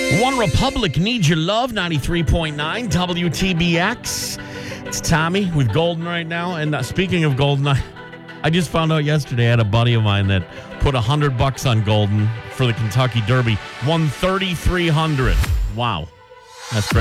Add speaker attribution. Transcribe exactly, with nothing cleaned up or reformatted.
Speaker 1: One Republic needs your love, ninety-three point nine W T B X. It's Tommy with Golden right now. And uh, speaking of Golden, I, I just found out yesterday I had a buddy of mine that put one hundred bucks on Golden for the Kentucky Derby. Won thirty-three hundred. Wow. That's great.